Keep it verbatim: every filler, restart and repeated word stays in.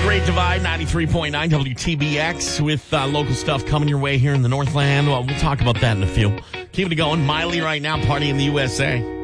Great Divide, ninety-three point nine W T B X with uh, local stuff coming your way here in the Northland. Well, we'll talk about that in a few. Keeping it going. Miley right now, party in the U S A.